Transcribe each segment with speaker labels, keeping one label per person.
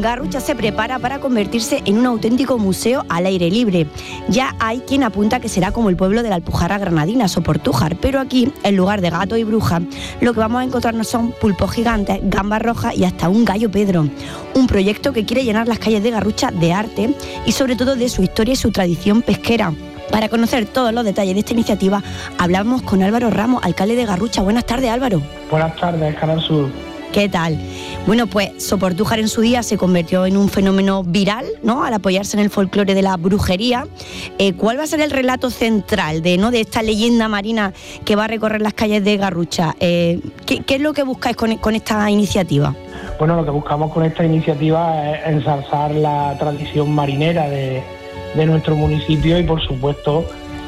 Speaker 1: Garrucha se prepara para convertirse en un auténtico museo al aire libre. Ya hay quien apunta que será como el pueblo de la Alpujarra granadina, Soportújar, pero aquí, en lugar de gato y bruja, lo que vamos a encontrarnos son pulpos gigantes, gambas rojas y hasta un gallo Pedro. Un proyecto que quiere llenar las calles de Garrucha de arte y sobre todo de su historia y su tradición pesquera. Para conocer todos los detalles de esta iniciativa, hablamos con Álvaro Ramos, alcalde de Garrucha. Buenas tardes, Álvaro.
Speaker 2: Buenas tardes, Canal Sur.
Speaker 1: ¿Qué tal? Bueno, pues Soportújar en su día se convirtió en un fenómeno viral, ¿no?, al apoyarse en el folclore de la brujería. ¿Cuál va a ser el relato central de esta leyenda marina que va a recorrer las calles de Garrucha? ¿Qué es lo que buscáis con esta iniciativa?
Speaker 2: Bueno, lo que buscamos con esta iniciativa es ensalzar la tradición marinera de nuestro municipio y, por supuesto,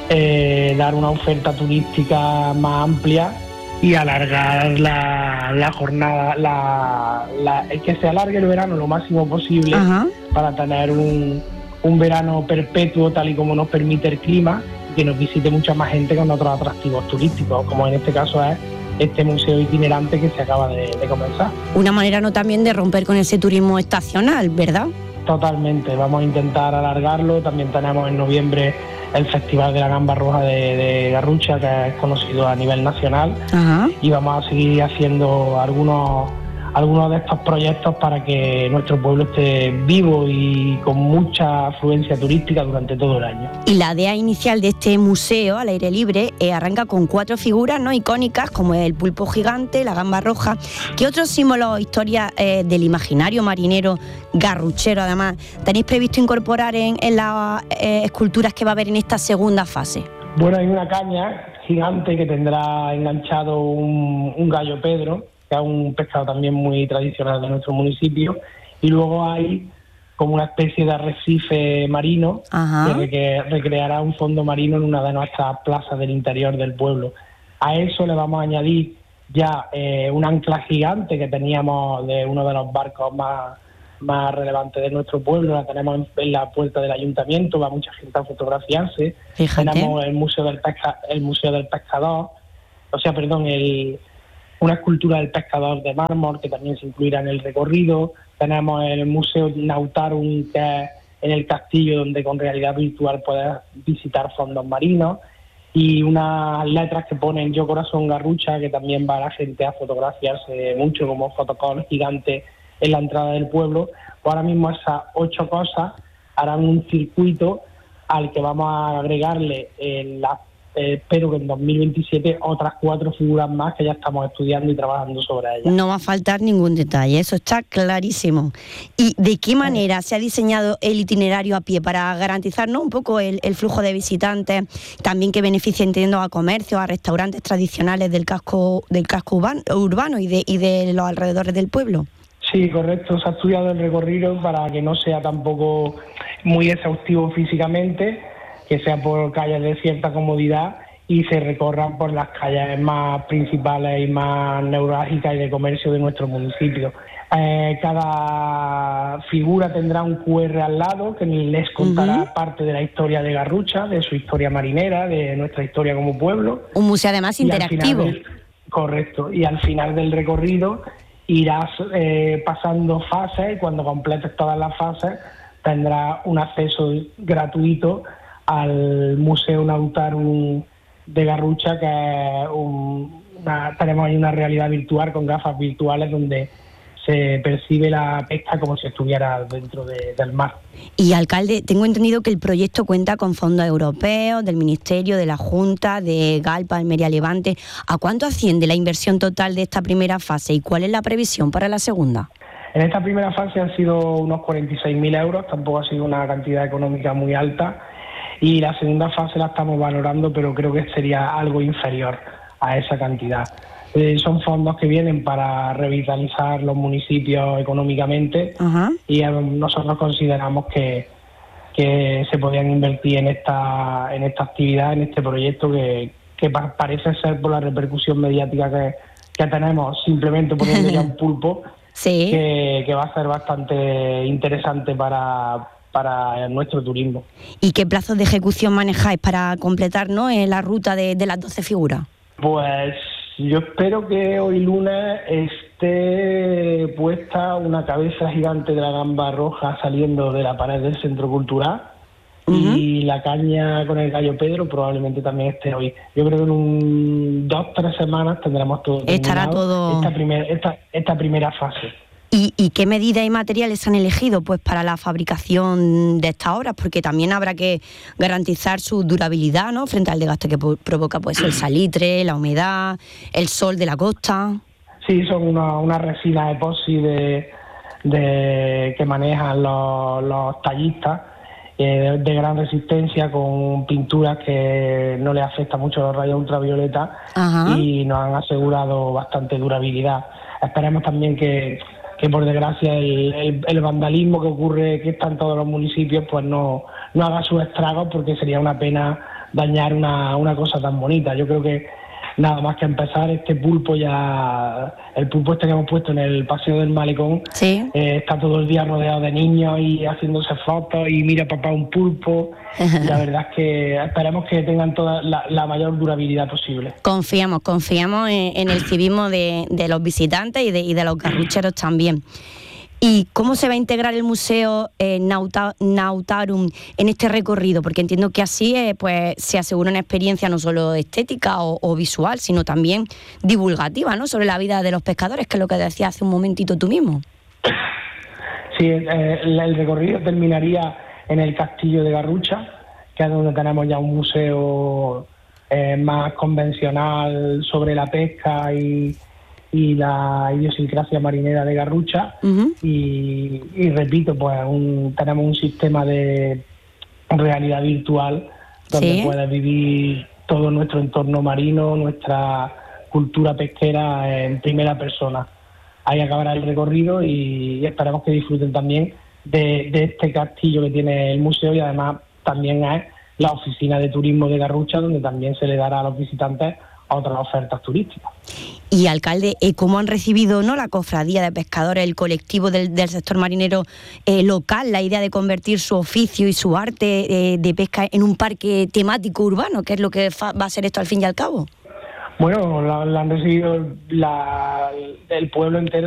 Speaker 2: dar una oferta turística más amplia y alargar la jornada, que se alargue el verano lo máximo posible. Ajá. Para tener un verano perpetuo tal y como nos permite el clima, que nos visite mucha más gente con otros atractivos turísticos, como en este caso es este museo itinerante que se acaba de comenzar.
Speaker 1: Una manera también de romper con ese turismo estacional, ¿verdad?
Speaker 2: Totalmente, vamos a intentar alargarlo. También tenemos en noviembre el Festival de la Gamba Roja de Garrucha, que es conocido a nivel nacional. Ajá. Y vamos a seguir haciendo algunos de estos proyectos para que nuestro pueblo esté vivo y con mucha afluencia turística durante todo el año.
Speaker 1: Y la idea inicial de este museo al aire libre arranca con 4 figuras, ¿no?, icónicas, como el pulpo gigante, la gamba roja. ¿Qué otros símbolos o historias del imaginario marinero garruchero, además, tenéis previsto incorporar en las esculturas que va a haber en esta segunda fase?
Speaker 2: Bueno, hay una caña gigante que tendrá enganchado un gallo Pedro, que es un pescado también muy tradicional de nuestro municipio, y luego hay como una especie de arrecife marino. Ajá. Que recreará un fondo marino en una de nuestras plazas del interior del pueblo. A eso le vamos a añadir ya un ancla gigante que teníamos de uno de los barcos más relevantes de nuestro pueblo. La tenemos en la puerta del ayuntamiento, va mucha gente a fotografiarse. Fíjate. Tenemos el Museo del Pescador, una escultura del pescador de mármol que también se incluirá en el recorrido. Tenemos el Museo Nautarum, que es en el castillo, donde con realidad virtual puedes visitar fondos marinos, y unas letras que ponen Yo Corazón Garrucha, que también va la gente a fotografiarse mucho como fotocall gigante en la entrada del pueblo. Pues ahora mismo esas 8 cosas harán un circuito al que vamos a agregarle espero que en 2027 otras 4 figuras más que ya estamos estudiando y trabajando sobre ellas.
Speaker 1: No va a faltar ningún detalle, eso está clarísimo. ¿Y de qué manera se ha diseñado el itinerario a pie para garantizar, ¿no?, un poco el flujo de visitantes, también que beneficie, entiendo, a comercios, a restaurantes tradicionales del casco urbano y de los alrededores del pueblo?
Speaker 2: Sí, correcto. Se ha estudiado el recorrido para que no sea tampoco muy exhaustivo físicamente, que sea por calles de cierta comodidad y se recorran por las calles más principales y más neurálgicas y de comercio de nuestro municipio. Cada figura tendrá un QR al lado que les contará parte de la historia de Garrucha, de su historia marinera, de nuestra historia como pueblo.
Speaker 1: Un museo además interactivo.
Speaker 2: Correcto. Y al final del recorrido irás pasando fases, y cuando completes todas las fases tendrás un acceso gratuito al Museo Nautarum de Garrucha, que es tenemos ahí una realidad virtual con gafas virtuales donde se percibe la pesca como si estuviera dentro del mar.
Speaker 1: Y, alcalde, tengo entendido que el proyecto cuenta con fondos europeos, del Ministerio, de la Junta, de Galpa, Almería Levante. ¿A cuánto asciende la inversión total de esta primera fase y cuál es la previsión para la segunda?
Speaker 2: En esta primera fase han sido unos 46.000 euros, tampoco ha sido una cantidad económica muy alta. Y la segunda fase la estamos valorando, pero creo que sería algo inferior a esa cantidad. Son fondos que vienen para revitalizar los municipios económicamente. Ajá. Y nosotros consideramos que se podían invertir en esta actividad, en este proyecto que parece ser, por la repercusión mediática que tenemos, simplemente poniendo ya un pulpo, sí, que va a ser bastante interesante para nuestro turismo.
Speaker 1: ¿Y qué plazos de ejecución manejáis para completar, ¿no?, la ruta de las 12 figuras?
Speaker 2: Pues yo espero que hoy lunes parte puesta una cabeza gigante de la gamba roja saliendo de la pared del centro cultural. Y la caña con el gallo Pedro probablemente también esté hoy. Yo creo que en 2-3 semanas tendremos todo
Speaker 1: Estará
Speaker 2: terminado,
Speaker 1: todo.
Speaker 2: esta primera fase.
Speaker 1: ¿Y qué medidas y materiales han elegido pues para la fabricación de estas obras? Porque también habrá que garantizar su durabilidad, ¿no?, frente al desgaste que provoca pues el salitre, la humedad, el sol de la costa.
Speaker 2: Sí, son una resina epoxi que manejan los tallistas, de gran resistencia, con pinturas que no le afecta mucho los rayos ultravioleta. Ajá. Y nos han asegurado bastante durabilidad. Esperemos también que por desgracia el vandalismo que está en todos los municipios pues no haga sus estragos, porque sería una pena dañar una cosa tan bonita. Yo creo que nada más que empezar, el pulpo que hemos puesto en el paseo del malecón, ¿sí? Está todo el día rodeado de niños y haciéndose fotos y mira papá un pulpo. Y la verdad es que esperemos que tengan toda la mayor durabilidad posible.
Speaker 1: Confiamos en el civismo de los visitantes y de los garrucheros también. ¿Y cómo se va a integrar el Museo Nautarum en este recorrido? Porque entiendo que así pues se asegura una experiencia no solo estética o visual, sino también divulgativa, ¿no?, sobre la vida de los pescadores, que es lo que decías hace un momentito tú mismo.
Speaker 2: Sí, el recorrido terminaría en el Castillo de Garrucha, que es donde tenemos ya un museo más convencional sobre la pesca y la idiosincrasia marinera de Garrucha. Y repito, pues tenemos un sistema de realidad virtual donde, ¿sí?, puedes vivir todo nuestro entorno marino, nuestra cultura pesquera en primera persona. Ahí acabará el recorrido y esperamos que disfruten también de este castillo que tiene el museo, y además también es la oficina de turismo de Garrucha, donde también se le dará a los visitantes otras ofertas turísticas.
Speaker 1: Y alcalde, ¿cómo han recibido, ¿no?, la cofradía de pescadores, el colectivo del sector marinero local, la idea de convertir su oficio y su arte de pesca en un parque temático urbano, que es lo que va a ser esto al fin y al cabo?
Speaker 2: Bueno, la han recibido el pueblo entero.